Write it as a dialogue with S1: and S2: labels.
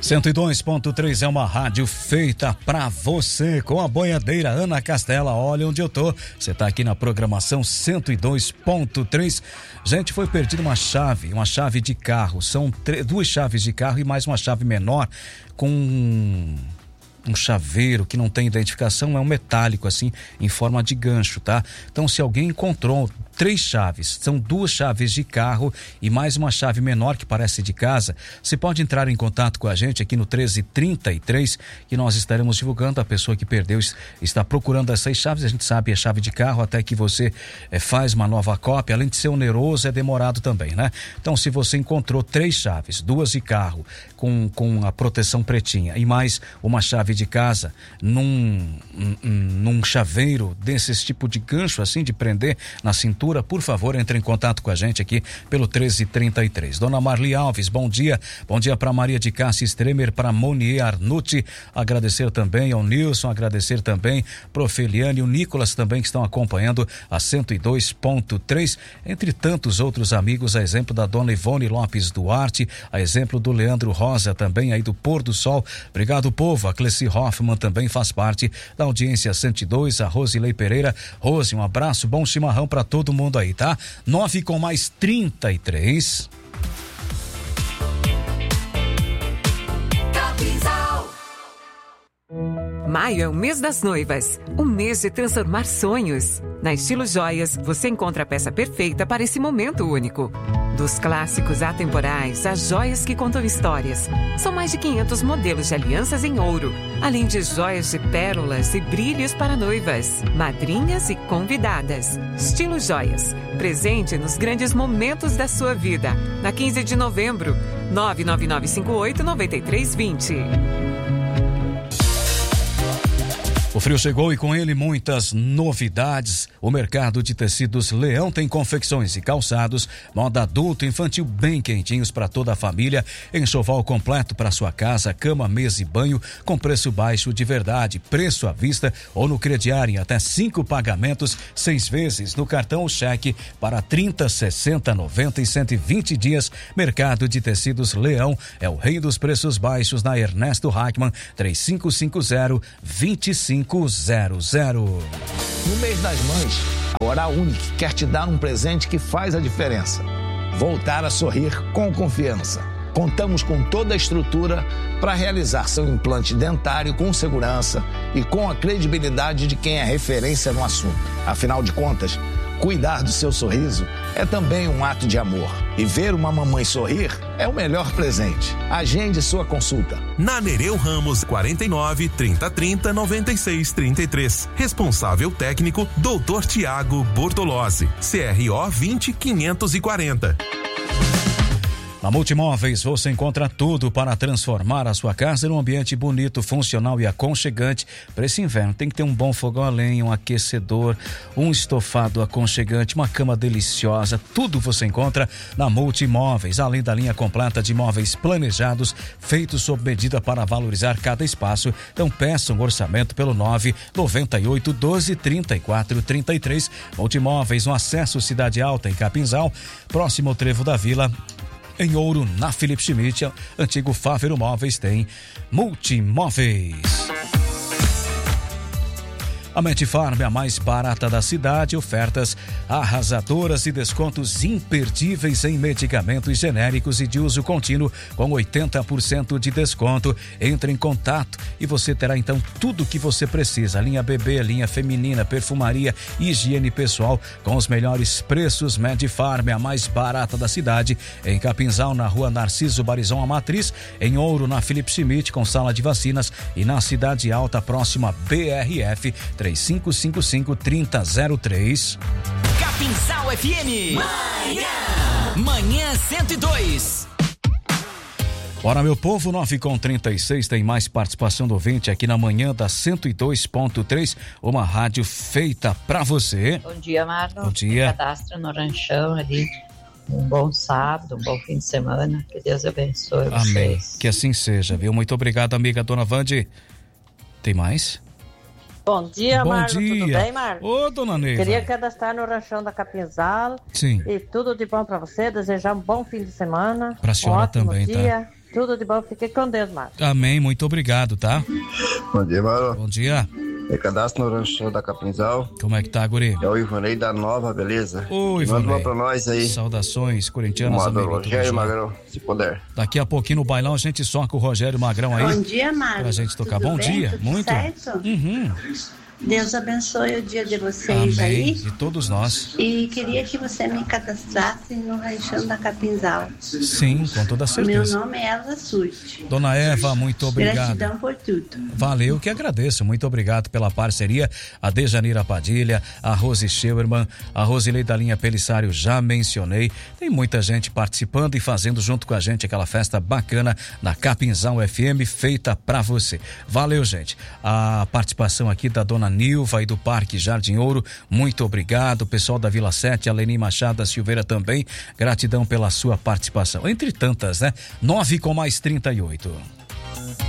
S1: 102.3 é uma rádio feita pra você, com a boiadeira Ana Castela. Olha onde eu tô, você tá aqui na programação 102.3. Gente, foi perdida uma chave de carro. São duas chaves de carro e mais uma chave menor com um chaveiro que não tem identificação, é um metálico assim, em forma de gancho, tá? Então, se alguém encontrou 3 chaves, são 2 chaves de carro e mais uma chave menor que parece de casa, você pode entrar em contato com a gente aqui no 1333, que nós estaremos divulgando. A pessoa que perdeu está procurando essas chaves. A gente sabe, é chave de carro, até que você faz uma nova cópia, além de ser oneroso, é demorado também, né? Então, se você encontrou 3 chaves, 2 de carro com a proteção pretinha e mais uma chave de casa num chaveiro desses tipo de gancho assim, de prender na cintura, por favor, entre em contato com a gente aqui pelo 1333. Dona Marli Alves, bom dia. Bom dia para Maria de Cássia Stremer, para Monier Arnucci, agradecer também ao Nilson, agradecer também pro Feliane e o Nicolas também, que estão acompanhando a 102.3, entre tantos outros amigos, a exemplo da Dona Ivone Lopes Duarte, a exemplo do Leandro Rosa também aí do Pôr do Sol. Obrigado, povo. A Cleci Hoffman também faz parte da audiência 102, a Rosilei Pereira. Rose, um abraço, bom chimarrão para todo mundo aí, tá? 9:33.
S2: Maio é o mês das noivas, o mês de transformar sonhos. Na Estilo Joias, você encontra a peça perfeita para esse momento único. Dos clássicos atemporais às joias que contam histórias. São mais de 500 modelos de alianças em ouro, além de joias de pérolas e brilhos para noivas, madrinhas e convidadas. Estilo Joias, presente nos grandes momentos da sua vida. Na 15 de novembro, 99958-9320.
S1: O frio chegou e com ele muitas novidades. O mercado de tecidos Leão tem confecções e calçados, moda adulto e infantil bem quentinhos para toda a família, enxoval completo para sua casa, cama, mesa e banho, com preço baixo de verdade, preço à vista ou no crediário em até 5 pagamentos, 6 vezes no cartão ou cheque para 30, 60, 90 e 120 dias. Mercado de tecidos Leão é o rei dos preços baixos na Ernesto Hackman, 3550-2500.
S3: No mês das mães, a Oral Unique quer te dar um presente que faz a diferença. Voltar a sorrir com confiança. Contamos com toda a estrutura para realizar seu implante dentário com segurança e com a credibilidade de quem é referência no assunto. Afinal de contas, cuidar do seu sorriso é também um ato de amor. E ver uma mamãe sorrir é o melhor presente. Agende sua consulta.
S4: Na Nereu Ramos, 49 3030 9633. Responsável técnico, Dr. Tiago Bortolozzi. CRO 20540.
S1: Na Multimóveis você encontra tudo para transformar a sua casa num ambiente bonito, funcional e aconchegante. Para esse inverno tem que ter um bom fogão a lenha, um aquecedor, um estofado aconchegante, uma cama deliciosa. Tudo você encontra na Multimóveis, além da linha completa de móveis planejados, feitos sob medida para valorizar cada espaço. Então peça um orçamento pelo 998 12 34 33. Multimóveis, no acesso Cidade Alta, em Capinzal, próximo ao Trevo da Vila. Em Ouro, na Felipe Schmidt, antigo Fávero Móveis, tem Multimóveis. A Medifarm é a mais barata da cidade, ofertas arrasadoras e descontos imperdíveis em medicamentos genéricos e de uso contínuo com 80% de desconto. Entre em contato e você terá então tudo o que você precisa. Linha bebê, linha feminina, perfumaria, higiene pessoal com os melhores preços. Medifarm é a mais barata da cidade. Em Capinzal, na rua Narciso Barizão, a Matriz. Em Ouro, na Felipe Schmidt, com sala de vacinas. E na Cidade Alta, próxima BRF, 3555-3003.
S5: Capinzal FM. Manhã 102.
S1: Bora, meu povo, 9:36, tem mais participação do ouvinte aqui na manhã da 102.3, uma rádio feita pra você.
S6: Bom dia, Marlon.
S1: Bom dia.
S6: Cadastro no ranchão ali. Um bom sábado, um bom fim de semana. Que Deus abençoe vocês.
S1: Amém. Que assim seja, viu? Muito obrigado, amiga Dona Vande. Tem mais?
S7: Bom dia,
S1: Bom
S7: Marlon.
S1: dia.
S7: Tudo bem, Marlon?
S1: Ô, Dona Neiva.
S7: Queria cadastrar no ranchão da Capinzal.
S1: Sim.
S7: E tudo de bom pra você. Desejar um bom fim de semana.
S1: Pra senhora
S7: ótimo
S1: também,
S7: dia.
S1: tá?
S7: Tudo de bom, fique com Deus, Márcio.
S1: Amém, muito obrigado, tá?
S8: Bom dia, Mauro.
S1: Bom dia.
S8: É cadastro no rancho da Capinzal.
S1: Como é que tá, guri?
S8: É o Ivanei da Nova, beleza?
S1: Oi,
S8: Manda
S1: Ivanei.
S8: uma pra nós aí.
S1: Saudações corintianas,
S8: Manda o
S1: amigo.
S8: Rogério Magrão, se puder.
S1: Daqui a pouquinho no bailão a gente soca o Rogério Magrão aí.
S9: Bom dia, Mário.
S1: Pra gente tocar.
S9: Tudo
S1: Bom
S9: bem?
S1: dia,
S9: Tudo
S1: muito.
S9: certo?
S1: Uhum.
S9: Deus abençoe o dia de vocês
S1: Amém.
S9: aí.
S1: De todos nós.
S9: E queria que você me cadastrasse no Ranchão da Capinzal.
S1: Sim, com toda
S9: Meu
S1: certeza.
S9: nome é Elza Surte.
S1: Dona Eva, muito obrigado.
S9: Gratidão por tudo.
S1: Valeu, que agradeço. Muito obrigado pela parceria. A Dejanira Padilha, a Rose Scheuermann, a Rosilei da linha Pelissário, já mencionei. Tem muita gente participando e fazendo junto com a gente aquela festa bacana na Capinzal FM, feita pra você. Valeu, gente. A participação aqui da Dona Nilva e do Parque Jardim Ouro, muito obrigado. O pessoal da Vila 7, a Leni Machado da Silveira também, gratidão pela sua participação. Entre tantas, né? 9 com mais 38.